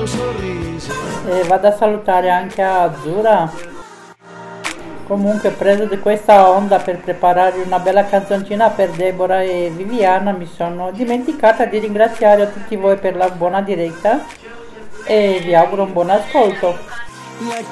tuo sorriso. E vado a salutare anche Azzurra. Comunque, preso di questa onda per preparare una bella canzoncina per Deborah e Viviana, mi sono dimenticata di ringraziare a tutti voi per la buona diretta e vi auguro un buon ascolto.